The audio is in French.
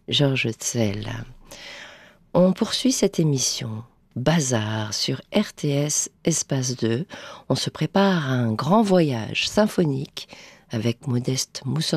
Georges Hetzel. On poursuit cette émission. Bazar sur RTS Espace 2. On se prépare à un grand voyage symphonique avec Modeste Moussorgsky